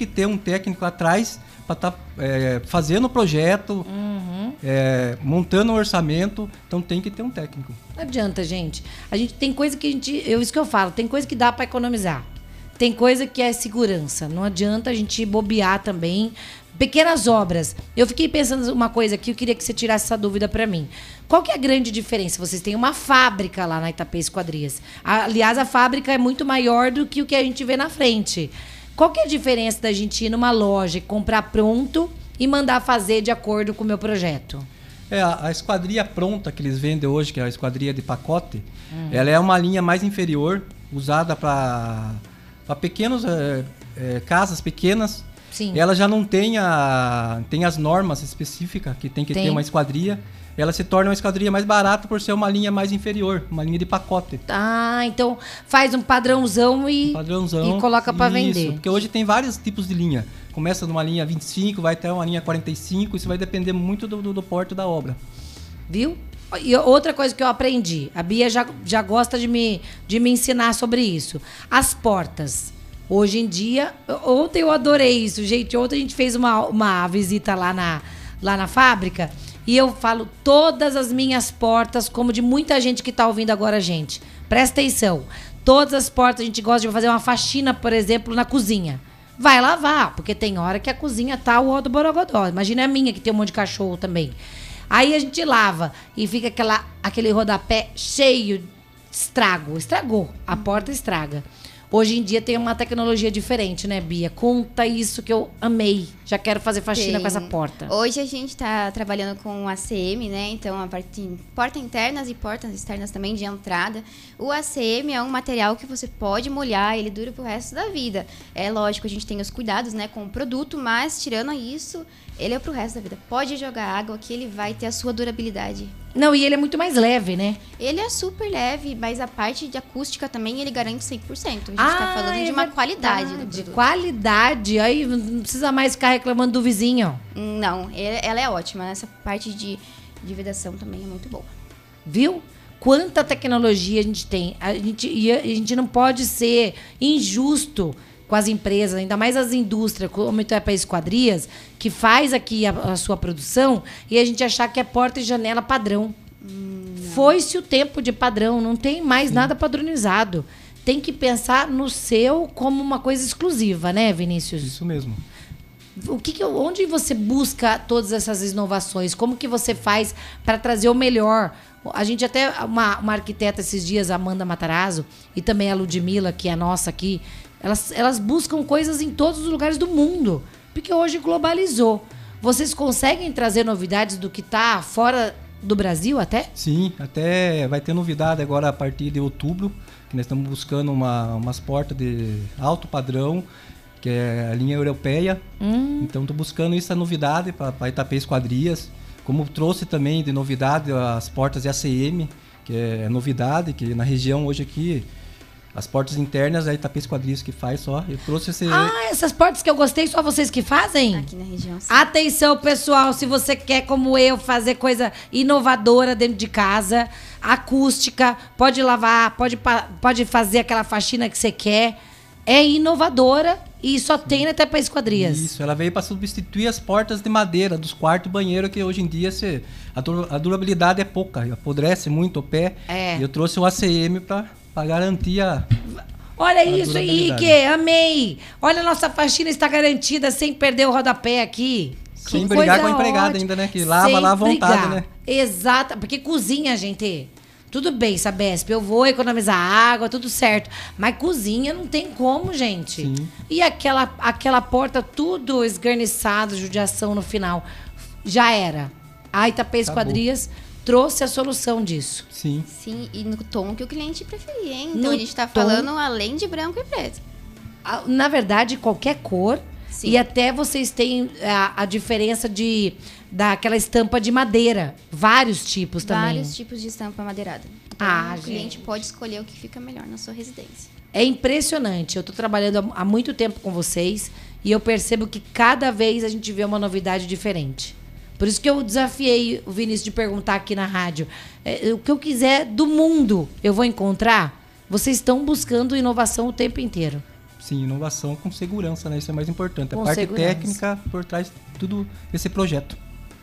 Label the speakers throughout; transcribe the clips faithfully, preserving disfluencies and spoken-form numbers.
Speaker 1: que ter um técnico atrás para estar tá, é, fazendo o projeto, uhum. é, montando o orçamento. Então tem que ter um técnico.
Speaker 2: Não adianta, gente. A gente tem coisa que a gente... Eu, isso que eu falo, tem coisa que dá para economizar. Tem coisa que é segurança. Não adianta a gente bobear também. Pequenas obras. Eu fiquei pensando uma coisa aqui, eu queria que você tirasse essa dúvida para mim. Qual que é a grande diferença? Vocês têm uma fábrica lá na Itapê Esquadrias. Aliás, a fábrica é muito maior do que o que a gente vê na frente. Qual que é a diferença da gente ir numa loja e comprar pronto e mandar fazer de acordo com o meu projeto?
Speaker 1: É, a, a esquadria pronta que eles vendem hoje, que é a esquadria de pacote, hum. ela é uma linha mais inferior, usada para pequenos é, é, casas pequenas.
Speaker 2: Sim.
Speaker 1: Ela já não tem, a, tem as normas específicas que tem que tem. ter uma esquadria. Ela se torna uma esquadria mais barata por ser uma linha mais inferior, uma linha de pacote.
Speaker 2: Ah, então faz um padrãozão e,
Speaker 1: um padrãozão,
Speaker 2: e coloca para vender.
Speaker 1: Isso, porque hoje tem vários tipos de linha. Começa numa linha vinte e cinco, vai até uma linha quarenta e cinco, isso vai depender muito do, do, do porte da obra.
Speaker 2: Viu? E outra coisa que eu aprendi, a Bia já, já gosta de me, de me ensinar sobre isso. As portas. Hoje em dia, ontem eu adorei isso, gente. Ontem a gente fez uma, uma visita lá na, lá na fábrica e eu falo todas as minhas portas, como de muita gente que está ouvindo agora, gente. Presta atenção. Todas as portas a gente gosta de fazer uma faxina, por exemplo, na cozinha. Vai lavar, porque tem hora que a cozinha tá o ó do borogodó. Imagina a minha, que tem um monte de cachorro também. Aí a gente lava e fica aquela, aquele rodapé cheio de estrago. Estragou. A porta estraga. Hoje em dia tem uma tecnologia diferente, né, Bia? Conta isso que eu amei. Já quero fazer faxina tem. com essa porta.
Speaker 3: Hoje a gente está trabalhando com o A C M, né? Então, a parte, porta internas e portas externas também de entrada. O A C M é um material que você pode molhar, ele dura pro resto da vida. É lógico, a gente tem os cuidados, né, com o produto, mas tirando isso, ele é pro resto da vida. Pode jogar água que ele vai ter a sua durabilidade.
Speaker 2: Não, e ele é muito mais leve, né?
Speaker 3: Ele é super leve, mas a parte de acústica também ele garante cem por cento. A gente
Speaker 2: ah,
Speaker 3: tá falando
Speaker 2: é
Speaker 3: de uma
Speaker 2: verdade.
Speaker 3: qualidade do
Speaker 2: De
Speaker 3: produto.
Speaker 2: qualidade. Aí não precisa mais ficar reclamando do vizinho.
Speaker 3: Não, ela é ótima. Essa parte de, de vedação também é muito boa.
Speaker 2: Viu? Quanta tecnologia a gente tem. A gente, e a gente não pode ser injusto com as empresas, ainda mais as indústrias, como então é para Esquadrias, que faz aqui a, a sua produção e a gente achar que é porta e janela padrão. Hum, Foi-se o tempo de padrão, não tem mais Sim. nada padronizado. Tem que pensar no seu como uma coisa exclusiva, né, Vinícius?
Speaker 1: Isso mesmo.
Speaker 2: O que que, onde você busca todas essas inovações? Como que você faz para trazer o melhor? A gente até, uma, uma arquiteta esses dias, a Amanda Matarazzo, e também a Ludmilla, que é a nossa aqui, elas, elas buscam coisas em todos os lugares do mundo, porque hoje globalizou. Vocês conseguem trazer novidades do que está fora do Brasil até?
Speaker 1: Sim, até vai ter novidade agora a partir de outubro, que nós estamos buscando uma, umas portas de alto padrão, que é a linha europeia. Hum. Então estou buscando essa novidade para Itapê Esquadrias. Como trouxe também de novidade as portas de A C M, que é novidade, que na região hoje aqui, as portas internas é Itapê Esquadrias que faz só. Eu trouxe esse...
Speaker 2: Ah, essas portas que eu gostei, só vocês que fazem?
Speaker 3: Aqui na região, sim.
Speaker 2: Atenção, pessoal, se você quer, como eu, fazer coisa inovadora dentro de casa, acústica, pode lavar, pode, pode fazer aquela faxina que você quer. É inovadora e só tem até para Esquadrias.
Speaker 1: Isso, ela veio para substituir as portas de madeira dos quartos e banheiro, que hoje em dia se, a, dur, a durabilidade é pouca, apodrece muito o pé.
Speaker 2: É.
Speaker 1: E eu trouxe o A C M para garantir a...
Speaker 2: Olha a isso, Ike, amei. Olha, a nossa faxina está garantida sem perder o rodapé aqui.
Speaker 1: Sem que brigar com a empregada ótima. Ainda, né? Que lava sem lá à vontade, brigar. Né?
Speaker 2: Exato, porque cozinha, gente... Tudo bem, Sabesp, eu vou economizar água, tudo certo. Mas cozinha não tem como, gente.
Speaker 1: Sim.
Speaker 2: E aquela, aquela porta tudo esgarniçado, judiação no final. Já era. A Itapê Esquadrias trouxe a solução disso.
Speaker 1: Sim.
Speaker 3: Sim, e no tom que o cliente preferia, hein? Então
Speaker 2: No
Speaker 3: a gente tá
Speaker 2: tom...
Speaker 3: falando além de branco e preto.
Speaker 2: Na verdade, qualquer cor. Sim. E até vocês têm a, a diferença de... daquela estampa de madeira. Vários tipos também.
Speaker 3: Vários tipos de estampa madeirada. Então,
Speaker 2: ah,
Speaker 3: o cliente
Speaker 2: gente.
Speaker 3: pode escolher o que fica melhor na sua residência.
Speaker 2: É impressionante. Eu estou trabalhando há muito tempo com vocês e eu percebo que cada vez a gente vê uma novidade diferente. Por isso que eu desafiei o Vinícius de perguntar aqui na rádio. É, o que eu quiser do mundo eu vou encontrar. Vocês estão buscando inovação o tempo inteiro.
Speaker 1: Sim, inovação com segurança, né? Isso é mais importante. A
Speaker 2: Com
Speaker 1: parte
Speaker 2: segurança.
Speaker 1: técnica por trás de tudo esse projeto.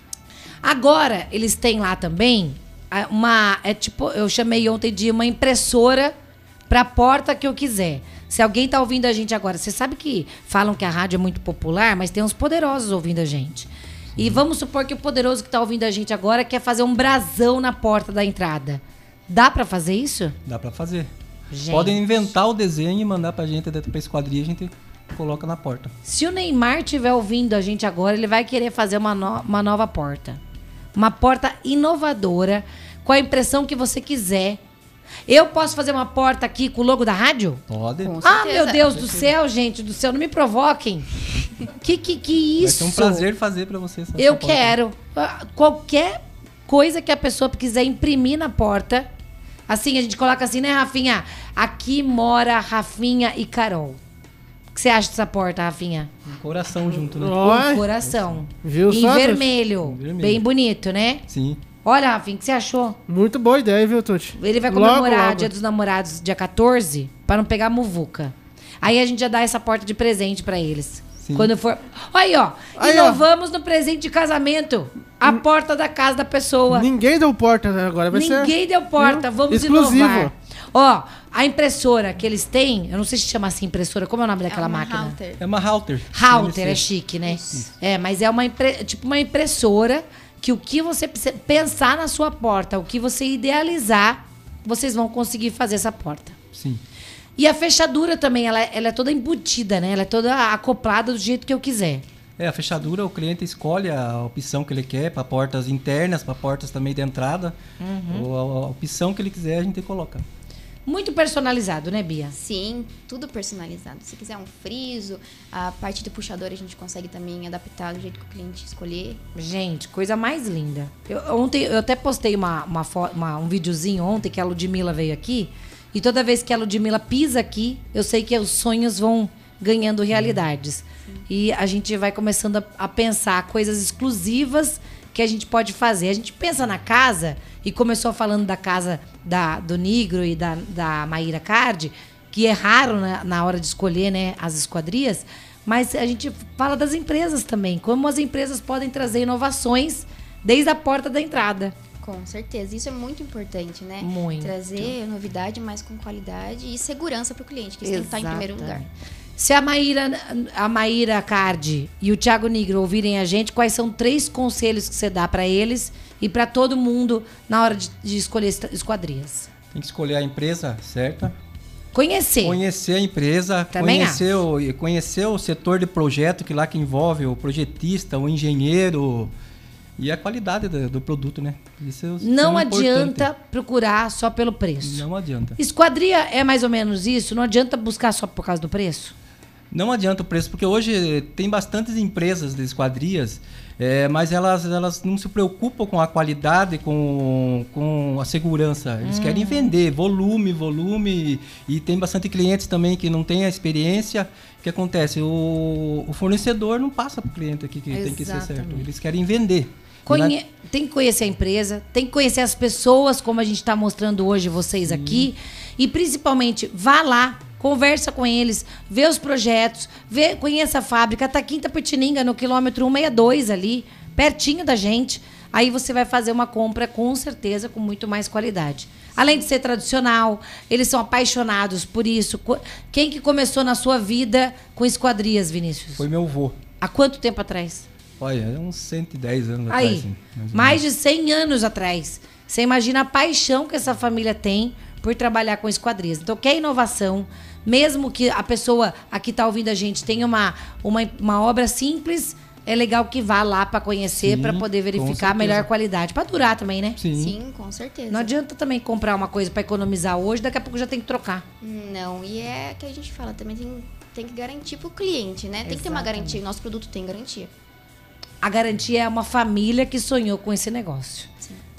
Speaker 2: Agora, eles têm lá também a- uma... É tipo, eu chamei ontem de uma impressora para a porta que eu quiser. Se alguém tá ouvindo a gente agora, você sabe que falam que a rádio é muito popular, mas tem uns poderosos ouvindo a gente. E vamos supor que o poderoso que tá ouvindo a gente agora quer fazer um brasão na porta da entrada. Dá para fazer isso?
Speaker 1: Dá pra fazer.
Speaker 2: Gente.
Speaker 1: Podem inventar o desenho e mandar pra gente dentro pra esquadria, a gente coloca na porta.
Speaker 2: Se o Neymar estiver ouvindo a gente agora, ele vai querer fazer uma, no- uma nova porta. Uma porta inovadora, com a impressão que você quiser. Eu posso fazer uma porta aqui com o logo da rádio?
Speaker 1: Pode.
Speaker 3: Com
Speaker 2: Ah,
Speaker 3: certeza.
Speaker 2: meu Deus do céu, gente do céu, não me provoquem. Que que que
Speaker 1: Vai
Speaker 2: isso?
Speaker 1: ser um prazer fazer pra você. essa
Speaker 2: Eu
Speaker 1: porta.
Speaker 2: quero. Ah, Qualquer coisa que a pessoa quiser imprimir na porta. Assim, a gente coloca assim, né, Rafinha? Aqui mora Rafinha e Carol. O que você acha dessa porta, Rafinha?
Speaker 1: Um coração junto, né?
Speaker 4: Ó,
Speaker 2: Um coração.
Speaker 4: Viu
Speaker 2: Em
Speaker 4: só,
Speaker 2: vermelho.
Speaker 1: Em vermelho.
Speaker 2: Bem bonito, né?
Speaker 1: Sim.
Speaker 2: Olha, Rafinha, o que você achou?
Speaker 4: muito boa ideia, viu, Tuti?
Speaker 2: Ele vai
Speaker 4: Logo,
Speaker 2: comemorar
Speaker 4: logo.
Speaker 2: Dia dos Namorados dia quatorze para não pegar muvuca. Aí a gente já dá essa porta de presente para eles.
Speaker 1: Sim.
Speaker 2: Quando for. Aí, ó.
Speaker 4: Aí, ó.
Speaker 2: Inovamos no presente de casamento. A porta da casa da pessoa.
Speaker 4: Ninguém deu porta, né? Agora vai ser...
Speaker 2: Ninguém deu porta.
Speaker 4: Viu?
Speaker 2: Vamos
Speaker 4: Exclusivo.
Speaker 2: inovar. Ó, a impressora que eles têm, eu não sei se chama assim impressora, como é o nome
Speaker 3: É
Speaker 2: daquela
Speaker 3: uma
Speaker 2: máquina?
Speaker 3: Halter.
Speaker 1: É uma router.
Speaker 2: Halter, é
Speaker 1: C N C.
Speaker 2: chique, né? É, mas é uma impre- tipo uma impressora que o que você precisa pensar na sua porta, o que você idealizar, vocês vão conseguir fazer essa porta.
Speaker 1: Sim.
Speaker 2: E a fechadura também, ela, ela é toda embutida, né? Ela é toda acoplada do jeito que eu quiser.
Speaker 1: É, a fechadura, o cliente escolhe a opção que ele quer para portas internas, para portas também de entrada.
Speaker 2: Uhum.
Speaker 1: Ou a, a opção que ele quiser, a gente coloca.
Speaker 2: Muito personalizado, né, Bia?
Speaker 3: Sim, tudo personalizado. Se quiser um friso, a parte do puxador a gente consegue também adaptar do jeito que o cliente escolher.
Speaker 2: Gente, coisa mais linda. Eu, ontem eu até postei uma, uma, fo- uma- um videozinho ontem que a Ludmilla veio aqui. E toda vez que a Ludmilla pisa aqui, eu sei que os sonhos vão ganhando realidades. E a gente vai começando a, a pensar coisas exclusivas que a gente pode fazer. A gente pensa na casa, e começou falando da casa da, do Nigro e da, da Maíra Cardi, que é raro na, na hora de escolher, né, as esquadrias, mas a gente fala das empresas também, como as empresas podem trazer inovações desde a porta da entrada.
Speaker 3: Com certeza. Isso é muito importante, né?
Speaker 2: Muito.
Speaker 3: Trazer novidade, mas com qualidade e segurança para o cliente, que isso tem que estar em primeiro lugar.
Speaker 2: Se a Maíra, a Maíra Cardi e o Thiago Nigro ouvirem a gente, quais são três conselhos que você dá para eles e para todo mundo na hora de, de escolher esta- esquadrias?
Speaker 1: Tem que escolher a empresa certa.
Speaker 2: Conhecer.
Speaker 1: Conhecer a empresa,
Speaker 2: Também
Speaker 1: conhecer o, conhecer o setor de projeto que lá que envolve o projetista, o engenheiro e a qualidade do, do produto, né? Isso é o-
Speaker 2: Não
Speaker 1: é
Speaker 2: adianta
Speaker 1: importante.
Speaker 2: procurar só pelo preço.
Speaker 1: Não adianta.
Speaker 2: Esquadria é mais ou menos isso? Não adianta buscar só por causa do preço?
Speaker 1: Não adianta o preço, porque hoje tem bastantes empresas de esquadrias, é, mas elas, elas não se preocupam com a qualidade, com, com a segurança. Eles querem vender volume, volume, e tem bastante clientes também que não têm a experiência. O que acontece? O, o fornecedor não passa para o cliente aqui que tem que ser certo.
Speaker 2: Exatamente.
Speaker 1: Eles querem vender.
Speaker 2: Conhe- Tem que conhecer a empresa, tem que conhecer as pessoas, como a gente está mostrando hoje vocês aqui. E principalmente, vá lá, conversa com eles, vê os projetos, vê, conheça a fábrica. Tá Quinta Petininga, no quilômetro cento e sessenta e dois ali, pertinho da gente. Aí você vai fazer uma compra, com certeza, com muito mais qualidade. Além de ser tradicional, eles são apaixonados por isso. Co- Quem que começou na sua vida com esquadrias, Vinícius?
Speaker 1: Foi meu avô.
Speaker 2: Há quanto tempo atrás?
Speaker 1: Olha, é uns cento e dez anos
Speaker 2: Aí,
Speaker 1: atrás. Assim, mais ou
Speaker 2: mais
Speaker 1: menos.
Speaker 2: de cem anos atrás. Você imagina a paixão que essa família tem por trabalhar com esquadrias. Então, quer inovação, mesmo que a pessoa aqui está ouvindo a gente tenha uma, uma, uma obra simples, é legal que vá lá para conhecer,
Speaker 1: Sim,
Speaker 2: para poder
Speaker 1: com
Speaker 2: verificar a
Speaker 1: certeza.
Speaker 2: melhor qualidade. Para durar também, né?
Speaker 1: Sim.
Speaker 3: Sim, com certeza.
Speaker 2: Não adianta também comprar uma coisa para economizar hoje, daqui a pouco já tem que trocar.
Speaker 3: Não, e é que a gente fala, também tem, tem que garantir pro cliente, né? Tem que ter uma
Speaker 2: Exatamente.
Speaker 3: garantia. Nosso produto tem garantia.
Speaker 2: A garantia é uma família que sonhou com esse negócio.
Speaker 3: Sim.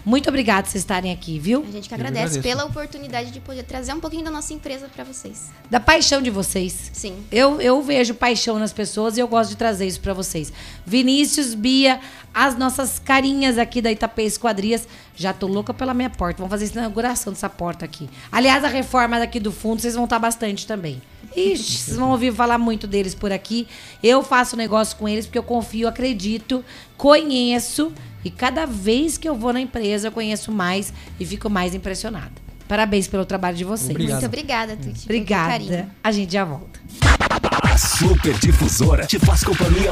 Speaker 2: Muito obrigada por vocês estarem aqui, viu?
Speaker 3: A gente que
Speaker 1: Eu
Speaker 3: agradece
Speaker 1: agradeço.
Speaker 3: pela oportunidade de poder trazer um pouquinho da nossa empresa para vocês.
Speaker 2: Da paixão de vocês.
Speaker 3: Sim.
Speaker 2: Eu, eu vejo paixão nas pessoas e eu gosto de trazer isso pra vocês. Vinícius, Bia, as nossas carinhas aqui da Itapê Esquadrias. Já tô louca pela minha porta. Vamos fazer essa inauguração dessa porta aqui. Aliás, a reforma daqui do fundo, vocês vão estar bastante também. Ixi, vocês vão ouvir falar muito deles por aqui. Eu faço negócio com eles porque eu confio, acredito, conheço. E cada vez que eu vou na empresa, eu conheço mais e fico mais impressionada. Parabéns pelo trabalho de vocês.
Speaker 1: Obrigado.
Speaker 3: Muito obrigada, Tuti.
Speaker 2: Obrigada. A gente já volta.
Speaker 5: A Super Difusora te faz companhia